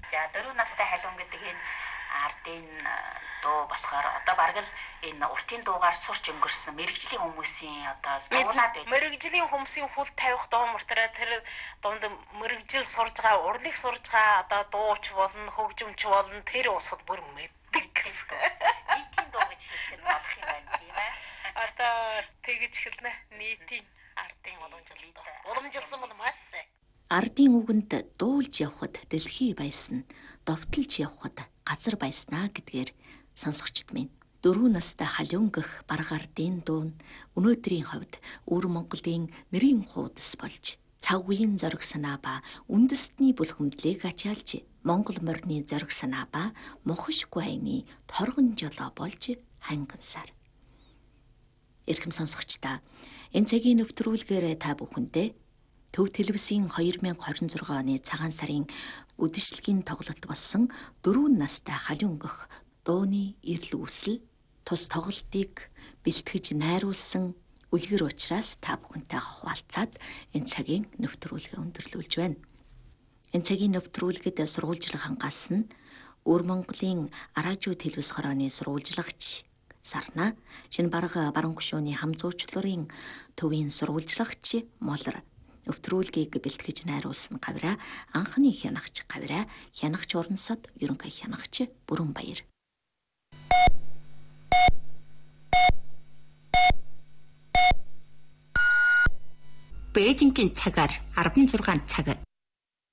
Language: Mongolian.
За 4 настай халуун гэдэг энэ ардын дуу болохоор одоо бараг л энэ уртын дуугаар сурч өнгөрсөн мэрэгжлийн хүмүүсийн одоо дуунаад байдаг. Мэрэгжлийн хүмүүсийн хүл тавих дуу мөртөрөө тэр дунд мэрэгжил сурж байгаа, урлыг сурж байгаа одоо дууч болно, хөгжимч болно тэр усад бүр мэддэг гэсэн. Нийтийн дуу гэж хэлэхэд болох юм байна тийм ээ. Одоо тэгж хэлнэ. Нийтийн ардын уламжилсан бол маш сайн. Ардын үгэнд дуулж явхад дэлхий баясна, довтолж явхад газар баяснаа гэдгээр сонсогчд минь 4 настай халиунгах барга ардын дуу нь өнөөдрийн хувьд өвөр Монголын нэрийн хуудас болж цаг үеийн зориг санаа ба үндэстний бүлхэмдлийг ачаалж Монгол морины зориг санаа ба мохошгүй айны торгон жолоо болж хангансаар. Эрхэм сонсогчдаа энэ цагийн нэвтрүүлгээр та бүхэндээ Төв телевизийн 2026 оны цагаан сарын үдэшлэгийн тоглолт болсон 4 настай халиунгах дууны эрэл үүсэл тус тоглолтыг бэлтгэж найруулсан үлгэр учраас та бүхэнтэй хуваалцаад энэ цагийн нэвтрүүлгээ өндөрлүүлж байна. Энэ цагийн нэвтрүүлгэд сурвалжлах хангаас нь Өвөр Монголын Аражуу телевиз хорооны сурвалжлагч Сарна, шинэ барга баруун гүшүүний хам зуучлалын төвийн сурвалжлагч Молор нэвтрүүлгийг бэлтгэж найруулсан Гавраа, анхны хянагч Гавраа, хянагч Орносод ерөнхий хянагч Бүрэнбаяр. Бээжингийн цагаар 16 цаг